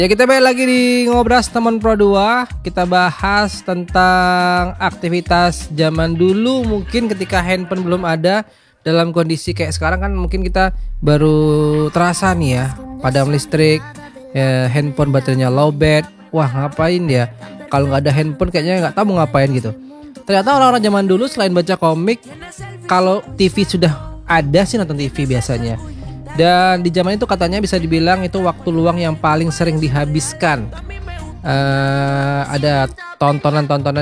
Ya, kita balik lagi di Ngobras Teman Pro 2. Kita bahas tentang aktivitas zaman dulu, mungkin ketika handphone belum ada. Dalam kondisi kayak sekarang kan mungkin kita baru terasa nih ya, padam listrik, ya, handphone baterainya lowbat. Wah, ngapain ya? Kalau nggak ada handphone kayaknya nggak tahu mau ngapain gitu. Ternyata orang-orang zaman dulu selain baca komik, kalau TV sudah ada sih nonton TV biasanya. Dan di zaman itu katanya bisa dibilang itu waktu luang yang paling sering dihabiskan. Ada tontonan-tontonan